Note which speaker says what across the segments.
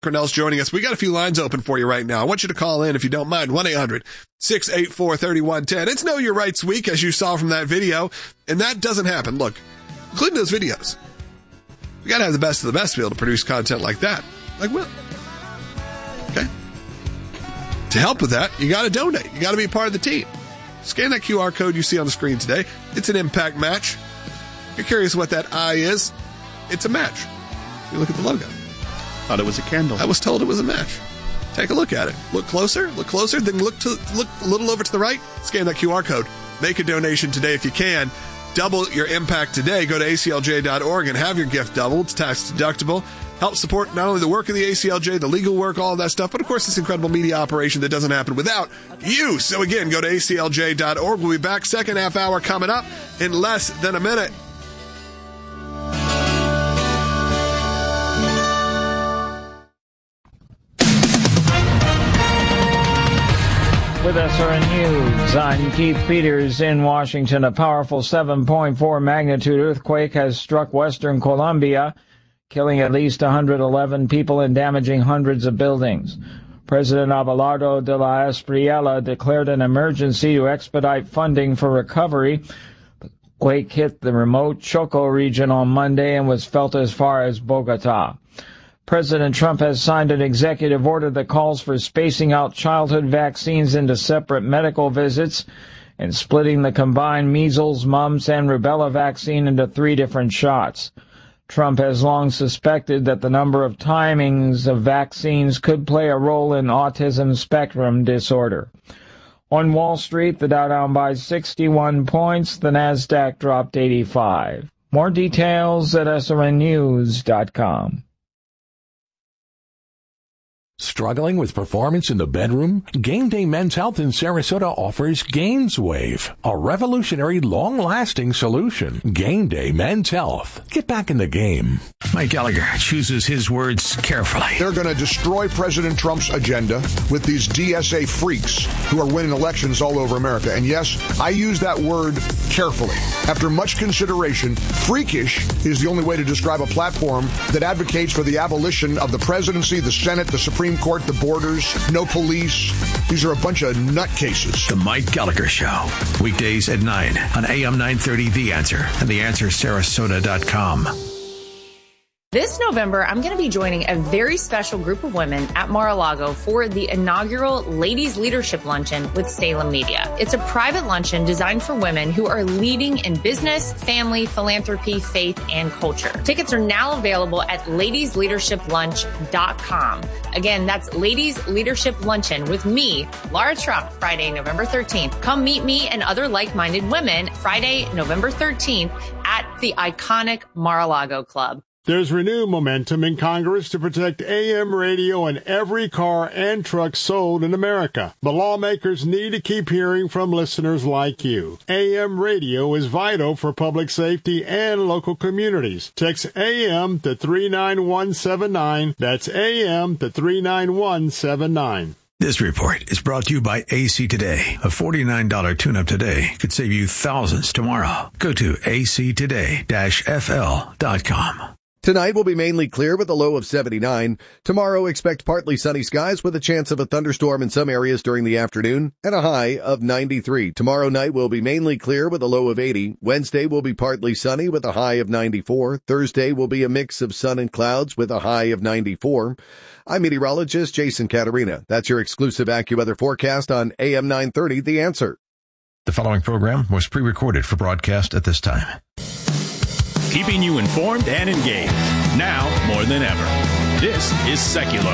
Speaker 1: Cornell's joining us. We got a few lines open for you right now. I want you to call in if you don't mind. 1-800-684-3110. It's Know Your Rights Week, as you saw from that video, and that doesn't happen. Look, including those videos. We got to have the best of the best to be able to produce content like that. Like Will. Okay? To help with that, you got to donate. You got to be a part of the team. Scan that QR code you see on the screen today. It's an impact match. If you're curious what that I is, it's a match. You look at the logo.
Speaker 2: Thought it was a candle.
Speaker 1: I was told it was a match. Take a look at it. Look closer, then look a little over to the right. Scan that QR code. Make a donation today if you can. Double your impact today. Go to aclj.org and have your gift doubled. It's tax deductible. Help support not only the work of the ACLJ, the legal work, all of that stuff, but of course this incredible media operation that doesn't happen without you. So again, go to aclj.org. We'll be back second half hour coming up in less than a minute.
Speaker 3: With SRN News, I'm Keith Peters in Washington. A powerful 7.4 magnitude earthquake has struck western Colombia, killing at least 111 people and damaging hundreds of buildings. President Abelardo de la Espriella declared an emergency to expedite funding for recovery. The quake hit the remote Choco region on Monday and was felt as far as Bogota. President Trump has signed an executive order that calls for spacing out childhood vaccines into separate medical visits and splitting the combined measles, mumps, and rubella vaccine into 3 different shots. Trump has long suspected that the number of timings of vaccines could play a role in autism spectrum disorder. On Wall Street, the Dow down by 61 points, the Nasdaq dropped 85. More details at srnnews.com.
Speaker 4: Struggling with performance in the bedroom? Game Day Men's Health in Sarasota offers GainsWave, a revolutionary, long-lasting solution. Game Day Men's Health. Get back in the game.
Speaker 5: Mike Gallagher chooses his words carefully.
Speaker 6: They're going to destroy President Trump's agenda with these DSA freaks who are winning elections all over America. And yes, I use that word carefully. After much consideration, freakish is the only way to describe a platform that advocates for the abolition of the presidency, the Senate, the Supreme Court, the borders, no police. These are a bunch of nutcases.
Speaker 5: The Mike Gallagher Show. Weekdays at 9 on AM 930 The Answer and TheAnswerSarasota.com.
Speaker 7: This November, I'm going to be joining a very special group of women at Mar-a-Lago for the inaugural Ladies Leadership Luncheon with Salem Media. It's a private luncheon designed for women who are leading in business, family, philanthropy, faith, and culture. Tickets are now available at ladiesleadershiplunch.com. Again, that's Ladies Leadership Luncheon with me, Laura Trump, Friday, November 13th. Come meet me and other like-minded women Friday, November 13th at the iconic Mar-a-Lago Club.
Speaker 8: There's renewed momentum in Congress to protect AM radio in every car and truck sold in America. But lawmakers need to keep hearing from listeners like you. AM radio is vital for public safety and local communities. Text AM to 39179. That's AM to 39179.
Speaker 5: This report is brought to you by AC Today. A $49 tune-up today could save you thousands tomorrow. Go to actoday-fl.com.
Speaker 9: Tonight will be mainly clear with a low of 79. Tomorrow, expect partly sunny skies with a chance of a thunderstorm in some areas during the afternoon and a high of 93. Tomorrow night will be mainly clear with a low of 80. Wednesday will be partly sunny with a high of 94. Thursday will be a mix of sun and clouds with a high of 94. I'm meteorologist Jason Caterina. That's your exclusive AccuWeather forecast on AM 930, The Answer.
Speaker 5: The following program was pre-recorded for broadcast at this time.
Speaker 10: Keeping you informed and engaged, now more than ever. This is Seculo.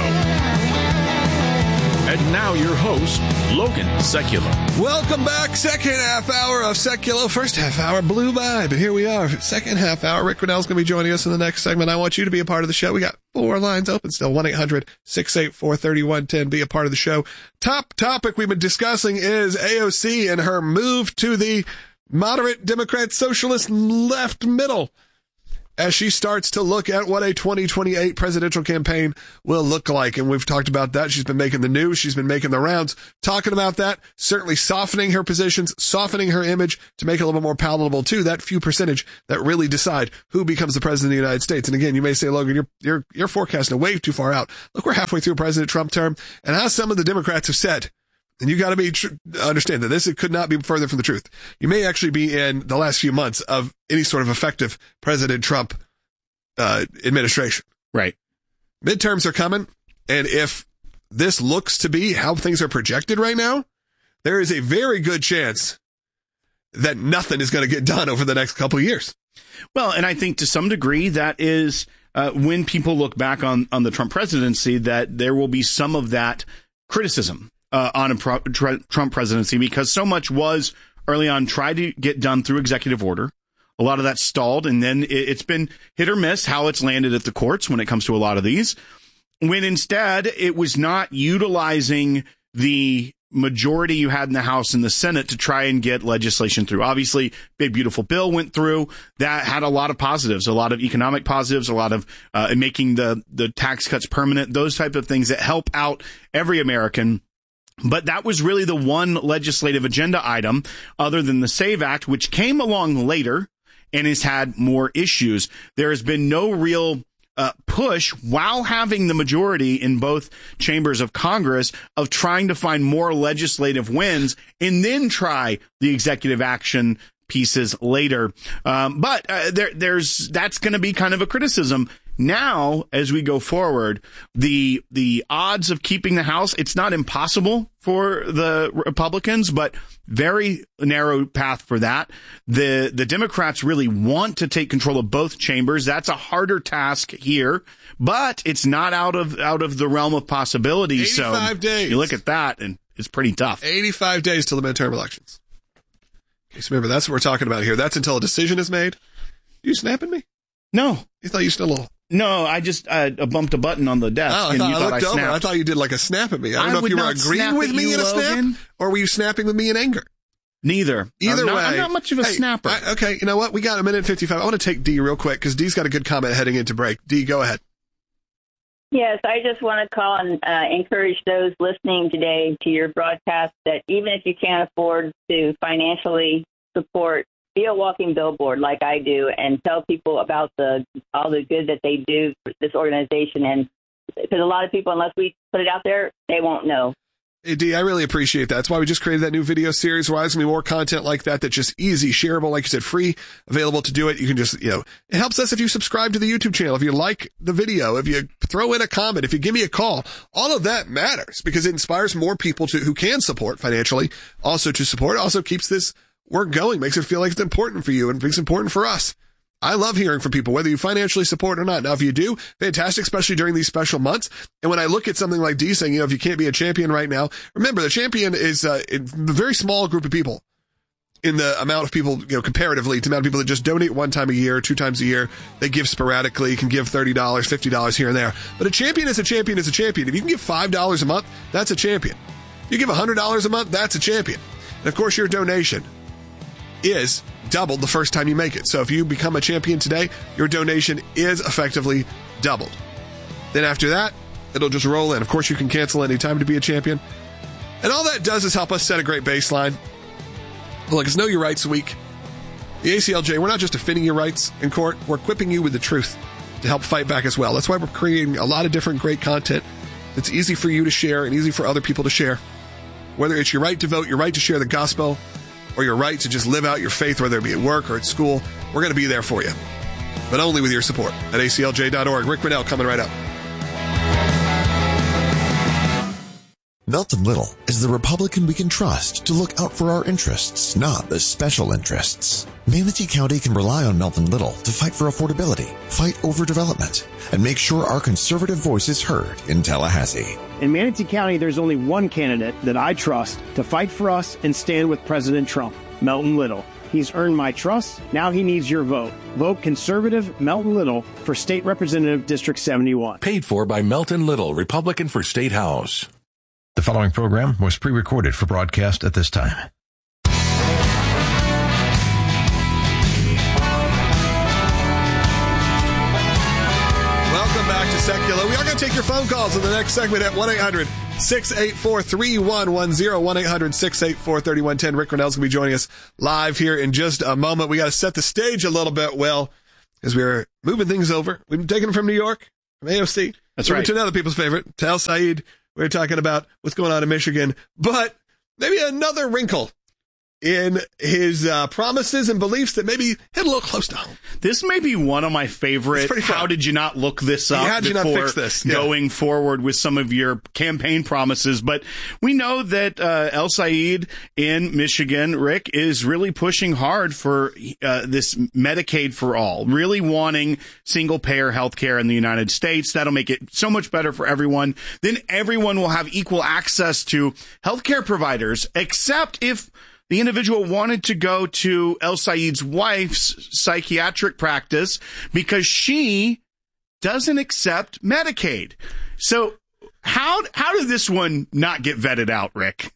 Speaker 10: And now your host, Logan Seculo.
Speaker 1: Welcome back. Second half hour of Seculo. First half hour blew by, but here we are. Second half hour. Rick Riddell's going to be joining us in the next segment. I want you to be a part of the show. We got 4 lines open still. 1-800-684-3110. Be a part of the show. Top topic we've been discussing is AOC and her move to the moderate Democrat socialist left middle. as she starts to look at what a 2028 presidential campaign will look like. And we've talked about that. She's been making the news. She's been making the rounds, talking about that, certainly softening her positions, softening her image to make it a little bit more palatable to that few percentage that really decide who becomes the president of the United States. And again, you may say, Logan, you're forecasting way too far out. Look, we're halfway through President Trump term. And as some of the Democrats have said, and you got to understand that it could not be further from the truth. You may actually be in the last few months of any sort of effective President Trump administration.
Speaker 2: Right.
Speaker 1: Midterms are coming, and if this looks to be how things are projected right now, there is a very good chance that nothing is going to get done over the next couple of years.
Speaker 2: Well, and I think to some degree that is when people look back on the Trump presidency, that there will be some of that criticism on a Trump presidency, because so much was early on tried to get done through executive order. A lot of that stalled, and then it's been hit or miss how it's landed at the courts when it comes to a lot of these, when instead it was not utilizing the majority you had in the House and the Senate to try and get legislation through. Obviously, Big Beautiful Bill went through. That had a lot of positives, a lot of economic positives, a lot of making the tax cuts permanent, those type of things that help out every American. But that was really the one legislative agenda item other than the SAVE Act, which came along later and has had more issues. There has been no real push while having the majority in both chambers of Congress of trying to find more legislative wins and then try the executive action pieces later. But that's going to be kind of a criticism. Now, as we go forward, the odds of keeping the House, it's not impossible for the Republicans, but very narrow path for that. The Democrats really want to take control of both chambers. That's a harder task here, but it's not out of the realm of possibility.
Speaker 1: 85 days.
Speaker 2: You look at that, and it's pretty tough.
Speaker 1: 85 days till the midterm elections. Okay, so remember, that's what we're talking about here. That's until a decision is made. You snapping me?
Speaker 2: No.
Speaker 1: You thought you still a little...
Speaker 2: No, I just bumped a button on the desk.
Speaker 1: Oh, I looked over. I thought you did like a snap at me. I don't know if you were agreeing with me in a snap, or were you snapping with me in anger?
Speaker 2: Neither.
Speaker 1: Either way.
Speaker 2: I'm not much of a snapper.
Speaker 1: Okay, you know what? We got a minute and 55. I want to take D real quick because D's got a good comment heading into break. D, go ahead.
Speaker 11: Yes, I just want to call and encourage those listening today to your broadcast that even if you can't afford to financially support, be a walking billboard like I do and tell people about all the good that they do for this organization. And because a lot of people, unless we put it out there, they won't know.
Speaker 1: Hey, D, I really appreciate that. That's why we just created that new video series where there's going to be more content like that that's just easy, shareable, like you said, free, available to do it. You can just, it helps us if you subscribe to the YouTube channel, if you like the video, if you throw in a comment, if you give me a call. All of that matters because it inspires more people who can support financially, also to support. It also keeps this work going, makes it feel like it's important for you and it's important for us. I love hearing from people, whether you financially support or not. Now, if you do, fantastic, especially during these special months. And when I look at something like D saying, if you can't be a champion right now, remember the champion is a very small group of people in the amount of people, comparatively to the amount of people that just donate one time a year, 2 times a year. They give sporadically, can give $30, $50 here and there. But a champion is a champion is a champion. If you can give $5 a month, that's a champion. If you give $100 a month, that's a champion. And of course, your donation is doubled the first time you make it. So if you become a champion today, your donation is effectively doubled. Then after that, it'll just roll in. Of course, you can cancel any time to be a champion. And all that does is help us set a great baseline. Look, it's Know Your Rights Week. The ACLJ, we're not just defending your rights in court, we're equipping you with the truth to help fight back as well. That's why we're creating a lot of different great content that's easy for you to share and easy for other people to share. Whether it's your right to vote, your right to share the gospel, or your right to just live out your faith, whether it be at work or at school, we're going to be there for you. But only with your support at aclj.org. Rick Riddell coming right up.
Speaker 12: Melton Little is the Republican we can trust to look out for our interests, not the special interests. Manatee County can rely on Melton Little to fight for affordability, fight overdevelopment, and make sure our conservative voice is heard in Tallahassee.
Speaker 13: In Manatee County, there's only one candidate that I trust to fight for us and stand with President Trump, Melton Little. He's earned my trust. Now he needs your vote. Vote conservative Melton Little for State Representative District 71.
Speaker 4: Paid for by Melton Little, Republican for State House.
Speaker 5: The following program was pre-recorded for broadcast at this time.
Speaker 1: Secular. We are going to take your phone calls in the next segment at 1-800-684-3110, 1-800-684-3110. Rick Grenell's going to be joining us live here in just a moment. We got to set the stage a little bit, Will, because we're moving things over. We've been taking them from New York, from AOC.
Speaker 2: That's right.
Speaker 1: To another people's favorite, to El Said. We're talking about what's going on in Michigan, but maybe another wrinkle in his promises and beliefs that maybe hit a little close to home.
Speaker 2: This may be one of my favorite. How did you not look this up
Speaker 1: how did you not fix this?
Speaker 2: Going forward with some of your campaign promises? But we know that El Said in Michigan, Rick, is really pushing hard for this Medicaid for all, really wanting single-payer health care in the United States. That'll make it so much better for everyone. Then everyone will have equal access to health care providers, except if the individual wanted to go to El Said's wife's psychiatric practice because she doesn't accept Medicaid. So how did this one not get vetted out, Rick?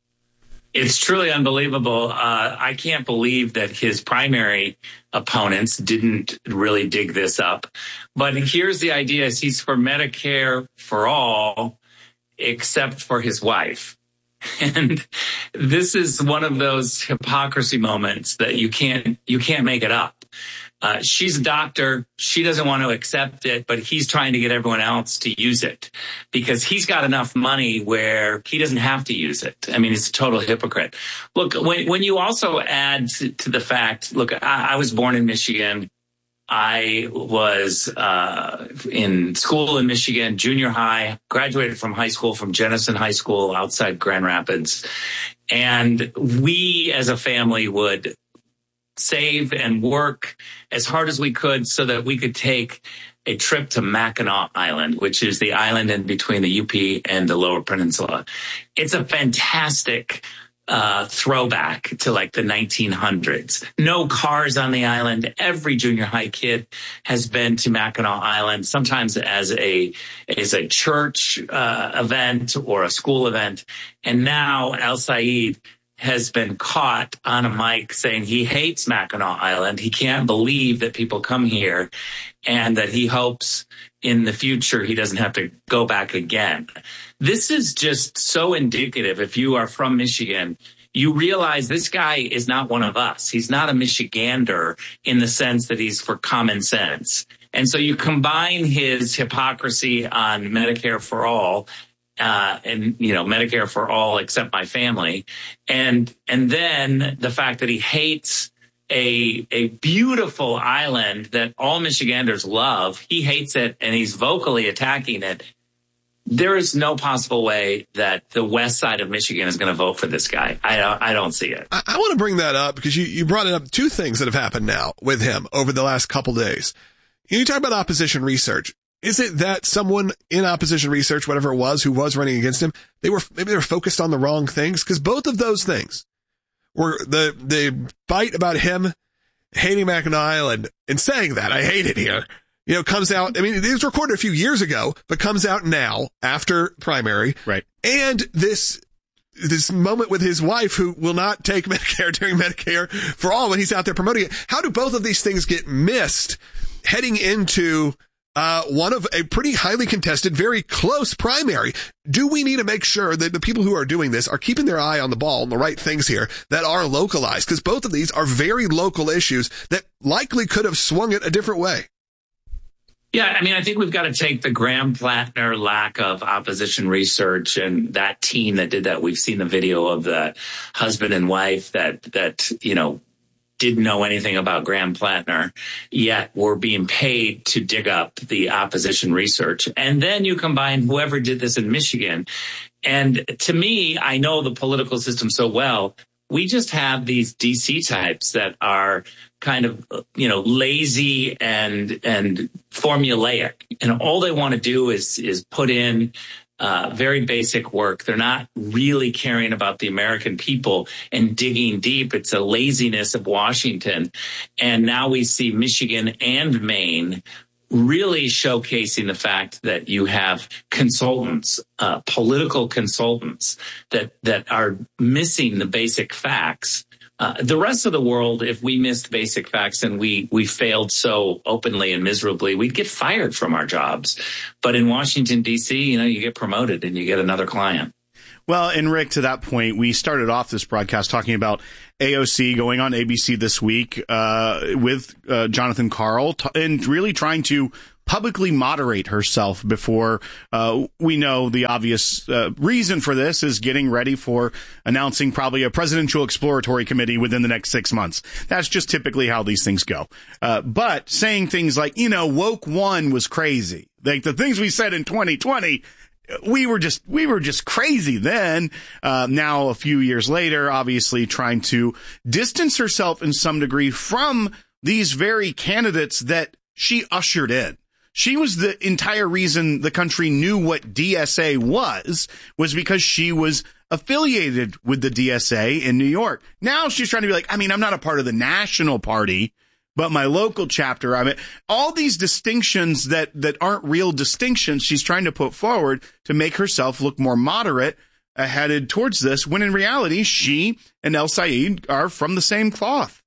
Speaker 14: It's truly unbelievable. I can't believe that his primary opponents didn't really dig this up. But here's the idea: is he's for Medicare for all, except for his wife. And this is one of those hypocrisy moments that you can't make it up. She's a doctor. She doesn't want to accept it, but he's trying to get everyone else to use it because he's got enough money where he doesn't have to use it. I mean, he's a total hypocrite. Look, when you also add to the fact, look, I was born in Michigan. I was in school in Michigan, junior high, graduated from high school, from Jenison High School outside Grand Rapids. And we as a family would save and work as hard as we could so that we could take a trip to Mackinac Island, which is the island in between the UP and the Lower Peninsula. It's a fantastic throwback to like the 1900s. No cars on the island. Every junior high kid has been to Mackinac Island, sometimes as a church event or a school event. And now El Said has been caught on a mic saying he hates Mackinac Island. He can't believe that people come here and that he hopes in the future he doesn't have to go back again. This is just so indicative. If you are from Michigan, you realize this guy is not one of us. He's not a Michigander in the sense that he's for common sense. And so you combine his hypocrisy on Medicare for all, and, you know, Medicare for all except my family. And then the fact that he hates a beautiful island that all Michiganders love. He hates it and he's vocally attacking it. There is no possible way that the west side of Michigan is going to vote for this guy. I don't see it.
Speaker 1: I want to bring that up because you brought it up. Two things that have happened now with him over the last couple days. You talk about opposition research. Is it that someone in opposition research, whatever it was, who was running against him, maybe they were focused on the wrong things? Because both of those things were the bite about him hating Mackinac Island and saying that I hate it here. You know, comes out. I mean, it was recorded a few years ago, but comes out now after primary.
Speaker 2: Right.
Speaker 1: And this moment with his wife who will not take Medicare during Medicare for all when he's out there promoting it. How do both of these things get missed heading into one of a pretty highly contested, very close primary? Do we need to make sure that the people who are doing this are keeping their eye on the ball and the right things here that are localized? Because both of these are very local issues that likely could have swung it a different way.
Speaker 14: Yeah, I mean, I think we've got to take the Graham-Plattner lack of opposition research and that team that did that. We've seen the video of the husband and wife that you know, didn't know anything about Graham-Plattner, yet were being paid to dig up the opposition research. And then you combine whoever did this in Michigan. And to me, I know the political system so well. We just have these DC types that are kind of, you know, lazy and formulaic. And all they want to do is put in very basic work. They're not really caring about the American people and digging deep. It's a laziness of Washington. And now we see Michigan and Maine really showcasing the fact that you have consultants, political consultants that are missing the basic facts The rest of the world, if we missed basic facts and we failed so openly and miserably, we'd get fired from our jobs. But in Washington, D.C., you get promoted and you get another client.
Speaker 2: Well, and Rick, to that point, we started off this broadcast talking about AOC going on ABC this week with Jonathan Karl and really trying to publicly moderate herself before we know the obvious reason for this is getting ready for announcing probably a presidential exploratory committee within the next 6 months. That's just typically how these things go. But saying things like, woke one was crazy. Like the things we said in 2020, we were just crazy then. Now, a few years later, obviously trying to distance herself in some degree from these very candidates that she ushered in. She was the entire reason the country knew what DSA was because she was affiliated with the DSA in New York. Now she's trying to be like, I'm not a part of the national party, but my local chapter. All these distinctions that aren't real distinctions she's trying to put forward to make herself look more moderate headed towards this, when in reality, she and El Sayed are from the same cloth.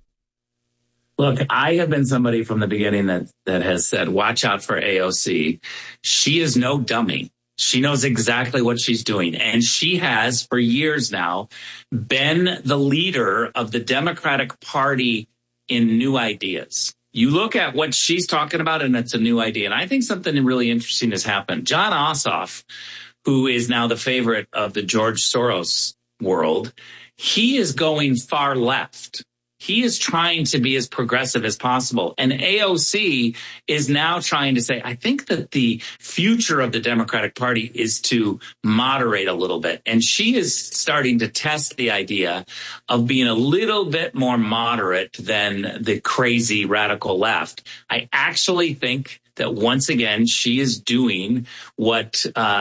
Speaker 14: Look, I have been somebody from the beginning that has said, watch out for AOC. She is no dummy. She knows exactly what she's doing. And she has, for years now, been the leader of the Democratic Party in new ideas. You look at what she's talking about, and it's a new idea. And I think something really interesting has happened. Jon Ossoff, who is now the favorite of the George Soros world, he is going far left. He is trying to be as progressive as possible. And AOC is now trying to say, I think that the future of the Democratic Party is to moderate a little bit. And she is starting to test the idea of being a little bit more moderate than the crazy radical left. I actually think that once again, she is doing what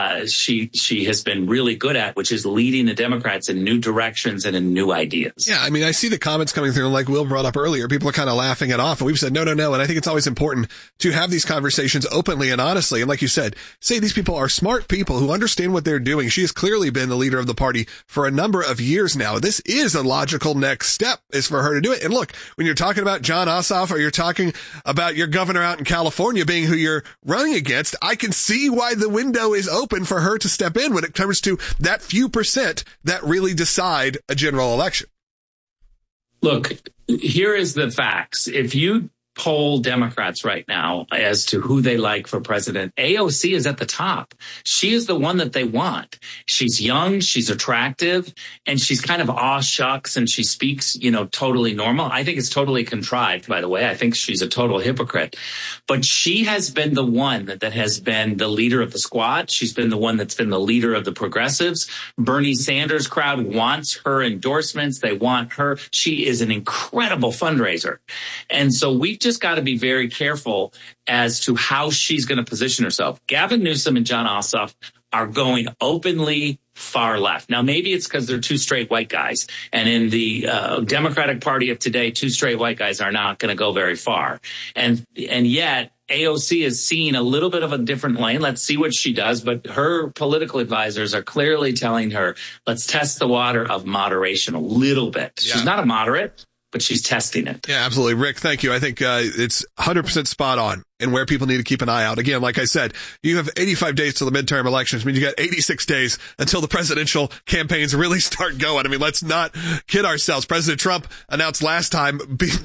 Speaker 14: she has been really good at, which is leading the Democrats in new directions and in new ideas.
Speaker 1: Yeah, I see the comments coming through, like Will brought up earlier. People are kind of laughing it off, and we've said no. And I think it's always important to have these conversations openly and honestly. And like you said, say these people are smart people who understand what they're doing. She has clearly been the leader of the party for a number of years now. This is a logical next step, is for her to do it. And look, when you're talking about Jon Ossoff, or you're talking about your governor out in California being who you're running against, I can see why the window is open for her to step in when it comes to that few percent that really decide a general election.
Speaker 14: Look, here is the facts. If you poll Democrats right now as to who they like for president, AOC is at the top. She is the one that they want. She's young, she's attractive, and she's kind of aw shucks, and she speaks, totally normal. I think it's totally contrived, by the way. I think she's a total hypocrite. But she has been the one that has been the leader of the squad. She's been the one that's been the leader of the progressives. Bernie Sanders crowd wants her endorsements. They want her. She is an incredible fundraiser. And so we've just got to be very careful as to how she's going to position herself. Gavin Newsom and Jon Ossoff are going openly far left. Now, maybe it's because they're two straight white guys. And in the Democratic Party of today, two straight white guys are not going to go very far. And yet AOC is seeing a little bit of a different lane. Let's see what she does. But her political advisors are clearly telling her, let's test the water of moderation a little bit. Yeah. She's not a moderate, but she's testing it.
Speaker 1: Yeah, absolutely. Rick, thank you. I think it's 100% spot on and where people need to keep an eye out. Again, like I said, you have 85 days till the midterm elections. I mean, you got 86 days until the presidential campaigns really start going. I mean, let's not kid ourselves. President Trump announced last time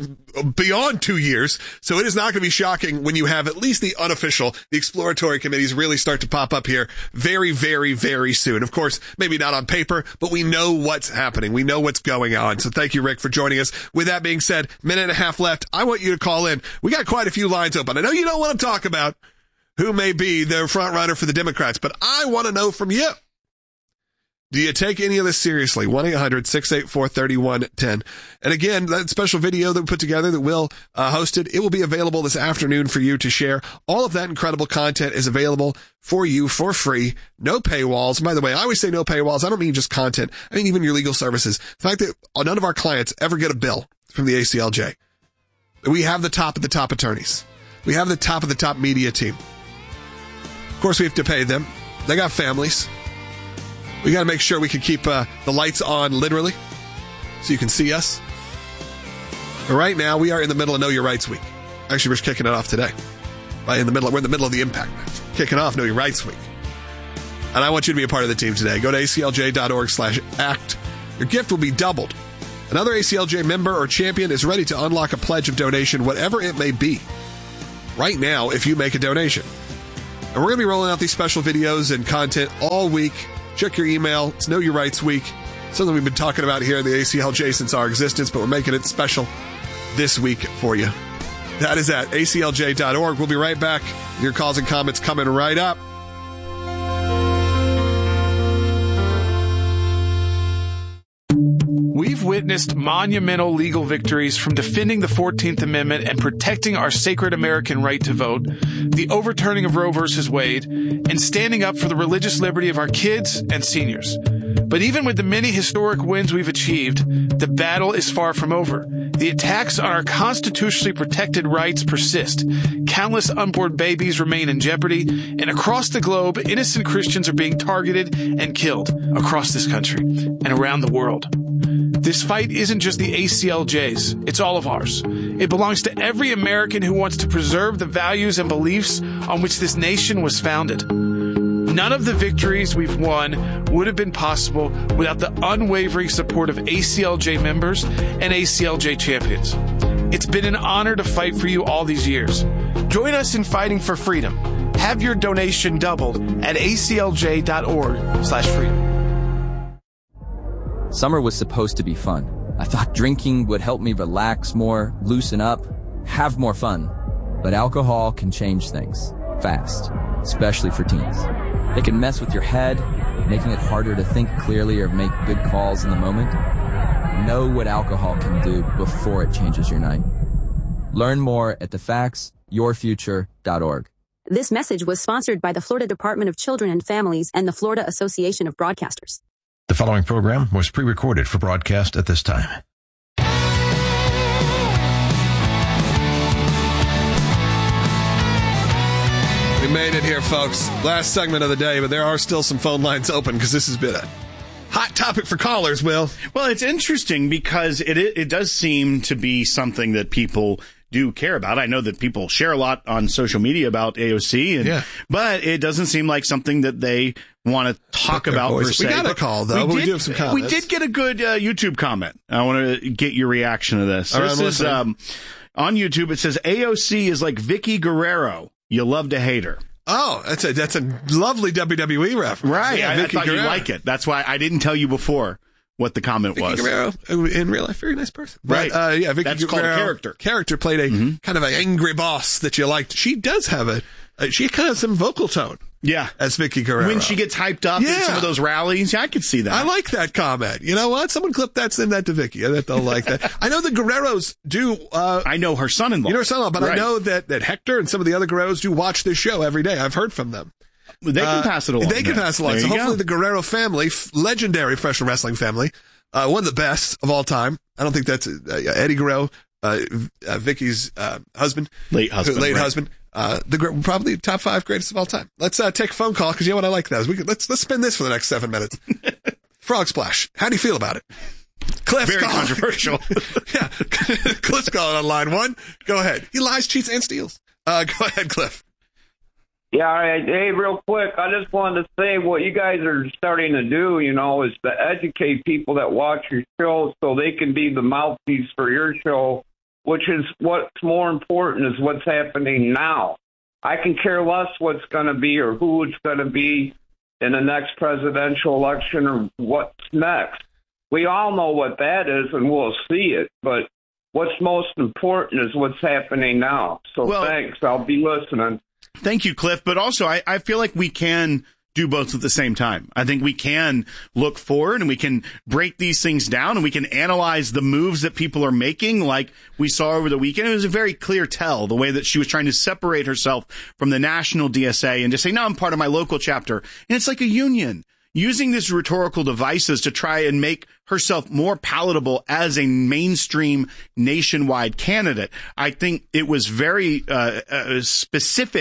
Speaker 1: beyond 2 years. So it is not going to be shocking when you have at least the unofficial, the exploratory committees really start to pop up here very, very, very soon. Of course, maybe not on paper, but we know what's happening. We know what's going on. So thank you, Rick, for joining us. With that being said, minute and a half left. I want you to call in. We got quite a few lines open. I know you don't want to talk about who may be their front runner for the Democrats, but I want to know from you. Do you take any of this seriously? 1-800-684-3110. And again, that special video that we put together that Will hosted, it will be available this afternoon for you to share. All of that incredible content is available for you for free. No paywalls. By the way, I always say no paywalls. I don't mean just content. I mean even your legal services. The fact that none of our clients ever get a bill from the ACLJ. We have the top of the top attorneys. We have the top of the top media team. Of course, we have to pay them. They got families. We got to make sure we can keep the lights on, literally. so you can see us. But right now, we are in the middle of Know Your Rights Week. Actually, we're kicking it off today. We're in the middle of the Impact Match. Kicking off Know Your Rights Week. And I want you to be a part of the team today. Go to aclj.org/act. Your gift will be doubled. Another ACLJ member or champion is ready to unlock a pledge of donation, whatever it may be, right now if you make a donation. And we're going to be rolling out these special videos and content all week. Check your email. It's Know Your Rights Week. Something we've been talking about here at the ACLJ since our existence, but we're making it special this week for you. That is at aclj.org. We'll be right back. Your calls and comments coming right up.
Speaker 15: We've witnessed monumental legal victories from defending the 14th Amendment and protecting our sacred American right to vote, the overturning of Roe v. Wade, and standing up for the religious liberty of our kids and seniors. But even with the many historic wins we've achieved, the battle is far from over. The attacks on our constitutionally protected rights persist. Countless unborn babies remain in jeopardy, and across the globe, innocent Christians are being targeted and killed across this country and around the world. This fight isn't just the ACLJ's, it's all of ours. It belongs to every American who wants to preserve the values and beliefs on which this nation was founded. None of the victories we've won would have been possible without the unwavering support of ACLJ members and ACLJ champions. It's been an honor to fight for you all these years. Join us in fighting for freedom. Have your donation doubled at aclj.org/freedom.
Speaker 16: Summer was supposed to be fun. I thought drinking would help me relax more, loosen up, have more fun. But alcohol can change things fast, especially for teens. It can mess with your head, making it harder to think clearly or make good calls in the moment. Know what alcohol can do before it changes your night. Learn more at thefactsyourfuture.org.
Speaker 17: This message was sponsored by the Florida Department of Children and Families and the Florida Association of Broadcasters.
Speaker 5: The following program was pre-recorded for broadcast at this time.
Speaker 1: We made it here, folks. Last segment of the day, but there are still some phone lines open because this has been a hot topic for callers, Will.
Speaker 2: Well, it's interesting because it does seem to be something that people do care about. I know that people share a lot on social media about AOC, but it doesn't seem like something that they want to talk about per se.
Speaker 1: We got a call, though. We do have some comments.
Speaker 2: We did get a good YouTube comment. I want to get your reaction to this.
Speaker 1: All right,
Speaker 2: this is on YouTube. It says, AOC is like Vicky Guerrero. You love to hate her.
Speaker 1: Oh, that's a lovely WWE reference.
Speaker 2: Right.
Speaker 1: Yeah,
Speaker 2: I thought you'd like it. That's why I didn't tell you before what the comment was.
Speaker 1: Vicky Guerrero, in real life, very nice person.
Speaker 2: Right.
Speaker 1: But, Vicky
Speaker 2: That's
Speaker 1: Guerrero,
Speaker 2: called a character.
Speaker 1: Character played a kind of an angry boss that you liked. She does have she kind of has some vocal tone.
Speaker 2: Yeah.
Speaker 1: As Vicky Guerrero.
Speaker 2: When she gets hyped up in some of those rallies, I could see that.
Speaker 1: I like that comment. You know what? Someone clip that, send that to Vicky. I bet they'll like that. I know the Guerreros do.
Speaker 2: I know her son-in-law.
Speaker 1: You know her son-in-law, but I know that Hector and some of the other Guerreros do watch this show every day. I've heard from them.
Speaker 2: They can pass it along.
Speaker 1: They can pass it along. So hopefully the Guerrero family, legendary professional wrestling family, one of the best of all time. I don't think that's Eddie Guerrero, Vicky's husband.
Speaker 2: Late husband.
Speaker 1: Probably top 5 greatest of all time. Let's take a phone call because you know what I like that. Let's spin this for the next 7 minutes. Frog Splash. How do you feel about it? Cliff's
Speaker 2: very controversial.
Speaker 1: Yeah, Cliff's calling on line 1. Go ahead. He lies, cheats, and steals. Go ahead, Cliff.
Speaker 18: Yeah, all right. Hey, real quick, I just wanted to say what you guys are starting to do, is to educate people that watch your show so they can be the mouthpiece for your show, which is what's more important is what's happening now. I can care less what's going to be or who it's going to be in the next presidential election or what's next. We all know what that is, and we'll see it, but what's most important is what's happening now. So thanks. I'll be listening.
Speaker 2: Thank you, Cliff. But also, I feel like we can do both at the same time. I think we can look forward and we can break these things down and we can analyze the moves that people are making like we saw over the weekend. It was a very clear tell, the way that she was trying to separate herself from the national DSA and just say, no, I'm part of my local chapter. And it's like a union. Using these rhetorical devices to try and make herself more palatable as a mainstream nationwide candidate. I think it was very specific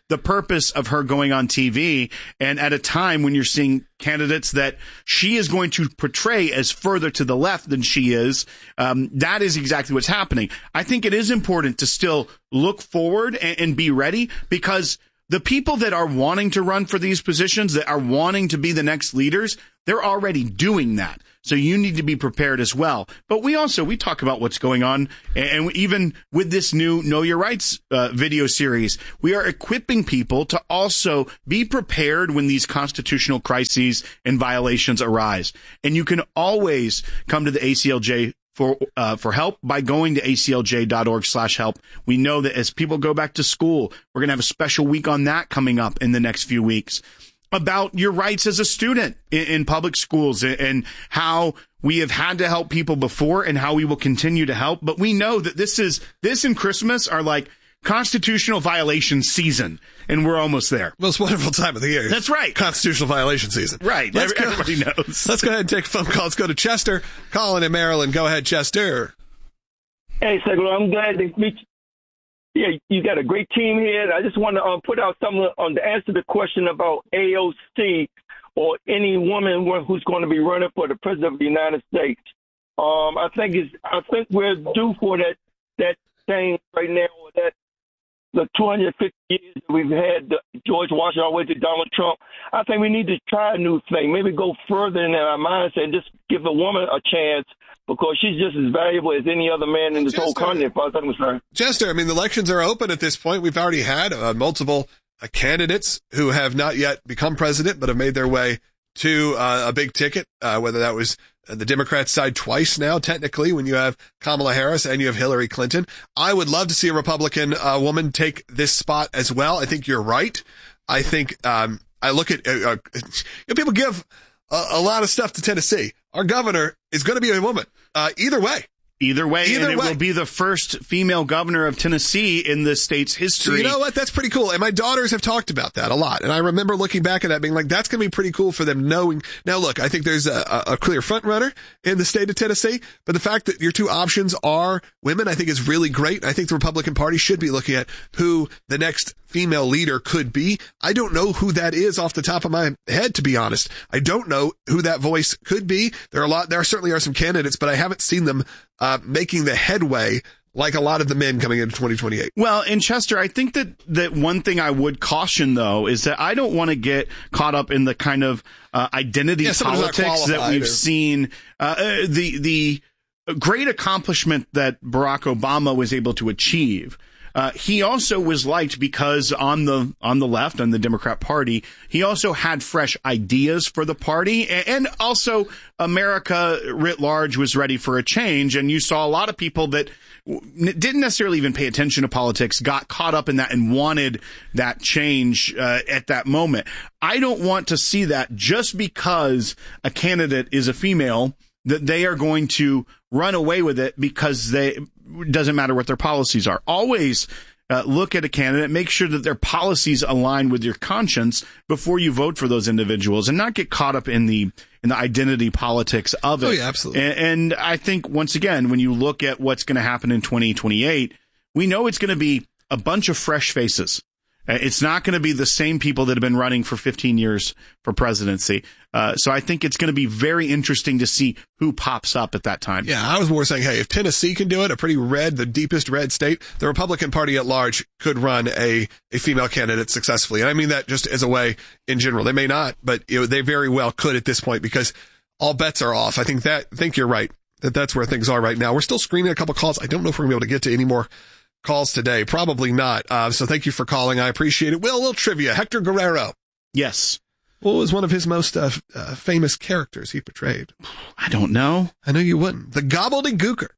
Speaker 2: the purpose of her going on TV, and at a time when you're seeing candidates that she is going to portray as further to the left than she is, that is exactly what's happening. I think it is important to still look forward and be ready, because the people that are wanting to run for these positions, that are wanting to be the next leaders, they're already doing that. So you need to be prepared as well. But we talk about what's going on. And even with this new Know Your Rights video series, we are equipping people to also be prepared when these constitutional crises and violations arise. And you can always come to the ACLJ for help by going to aclj.org/help. We know that as people go back to school, we're going to have a special week on that coming up in the next few weeks about your rights as a student in public schools and how we have had to help people before and how we will continue to help. But we know that this and Christmas are like constitutional violation season, and we're almost there.
Speaker 1: Most wonderful time of the year.
Speaker 2: That's right.
Speaker 1: Constitutional violation season.
Speaker 2: Right. Everybody knows.
Speaker 1: Let's go ahead and take a phone call. Let's go to Chester. Colin in Maryland. Go ahead, Chester.
Speaker 19: Hey, Segler, I'm glad to meet you. Yeah, you got a great team here. I just want to put out something on to answer the question about AOC or any woman who's going to be running for the president of the United States. I think we're due for that thing right now. That the 250 years that we've had George Washington all the way to Donald Trump. I think we need to try a new thing. Maybe go further in our mindset and just give a woman a chance, because she's just as valuable as any other man in this whole continent, as far as I'm concerned.
Speaker 1: Jester, I mean, the elections are open at this point. We've already had multiple candidates who have not yet become president, but have made their way to a big ticket, whether that was the Democrat side twice now, technically, when you have Kamala Harris and you have Hillary Clinton. I would love to see a Republican woman take this spot as well. I think you're right. I think I look at people give a lot of stuff to Tennessee. Our governor is going to be a woman. Either way.
Speaker 2: It will be the first female governor of Tennessee in the state's history.
Speaker 1: So you know what? That's pretty cool. And my daughters have talked about that a lot. And I remember looking back at that being like, that's going to be pretty cool for them knowing. Now, look, I think there's a clear front runner in the state of Tennessee, but the fact that your two options are women, I think is really great. I think the Republican Party should be looking at who the next female leader could be. I don't know who that is off the top of my head, to be honest. I don't know who that voice could be. There certainly are some candidates, but I haven't seen them making the headway like a lot of the men coming into 2028.
Speaker 2: Well, in Chester, I think that one thing I would caution, though, is that I don't want to get caught up in the kind of identity politics that we've seen. The great accomplishment that Barack Obama was able to achieve. He also was liked because on the left, on the Democrat Party, he also had fresh ideas for the party, and also America writ large was ready for a change. And you saw a lot of people that didn't necessarily even pay attention to politics, got caught up in that and wanted that change at that moment. I don't want to see that just because a candidate is a female, that they are going to run away with it because doesn't matter what their policies are. Always look at a candidate, make sure that their policies align with your conscience before you vote for those individuals, and not get caught up in the identity politics of it.
Speaker 1: Oh, yeah, absolutely.
Speaker 2: And I think, once again, when you look at what's going to happen in 2028, we know it's going to be a bunch of fresh faces. It's not going to be the same people that have been running for 15 years for presidency. So I think it's going to be very interesting to see who pops up at that time.
Speaker 1: Yeah, I was more saying, hey, if Tennessee can do it, the deepest red state, the Republican Party at large could run a female candidate successfully. And I mean that just as a way in general. They may not, but they very well could at this point, because all bets are off. I think you're right, that's where things are right now. We're still screening a couple calls. I don't know if we're going to be able to get to any more calls today. Probably not. So thank you for calling. I appreciate it. Will, a little trivia. Hector Guerrero.
Speaker 2: Yes.
Speaker 1: What was one of his most famous characters he portrayed?
Speaker 2: I don't know.
Speaker 1: I know you wouldn't. The Gobbledygooker.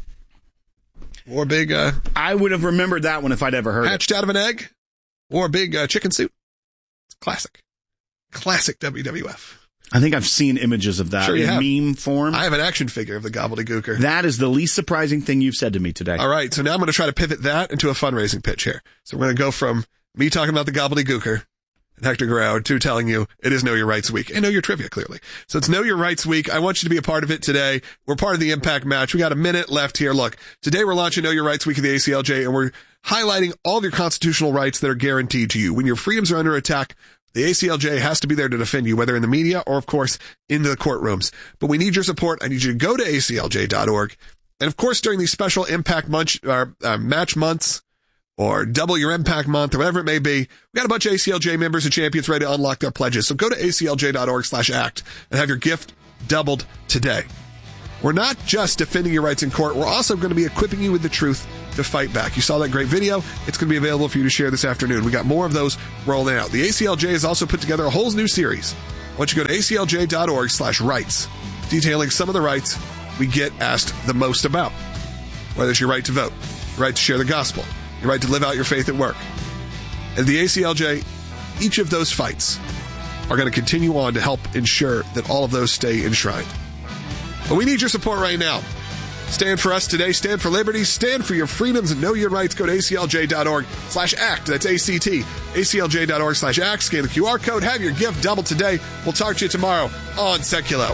Speaker 1: Wore big...
Speaker 2: I would have remembered that one if I'd ever heard it.
Speaker 1: Hatched out of an egg. Wore a big chicken suit. It's classic. Classic WWF.
Speaker 2: I think I've seen images of that in meme form.
Speaker 1: I have an action figure of the Gobbledygooker.
Speaker 2: That is the least surprising thing you've said to me today.
Speaker 1: All right, so now I'm going to try to pivot that into a fundraising pitch here. So we're going to go from me talking about the Gobbledygooker, and Hector Guerrero, 2 telling you it is Know Your Rights Week. And Know Your Trivia, clearly. So it's Know Your Rights Week. I want you to be a part of it today. We're part of the Impact Match. We got a minute left here. Look, today we're launching Know Your Rights Week of the ACLJ, and we're highlighting all of your constitutional rights that are guaranteed to you. When your freedoms are under attack, the ACLJ has to be there to defend you, whether in the media or, of course, in the courtrooms. But we need your support. I need you to go to aclj.org. And, of course, during these special Impact Match months, or Double Your Impact Month, or whatever it may be, we got a bunch of ACLJ members and champions ready to unlock their pledges. So go to aclj.org/act and have your gift doubled today. We're not just defending your rights in court. We're also going to be equipping you with the truth to fight back. You saw that great video. It's going to be available for you to share this afternoon. We got more of those rolling out. The ACLJ has also put together a whole new series. Why don't you go to aclj.org/rights, detailing some of the rights we get asked the most about. Whether it's your right to vote, your right to share the gospel, your right to live out your faith at work. And the ACLJ, each of those fights are going to continue on to help ensure that all of those stay enshrined. But we need your support right now. Stand for us today. Stand for liberty. Stand for your freedoms and know your rights. Go to aclj.org/act. That's ACT. aclj.org/act. Scan the QR code. Have your gift doubled today. We'll talk to you tomorrow on Seculo.